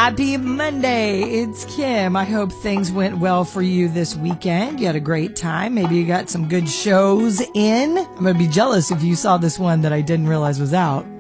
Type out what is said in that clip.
Happy Monday. It's Kim. I hope things went well for you this weekend. You had a great time. Maybe you got some good shows in. I'm going to be jealous if you saw this one that I didn't realize was out.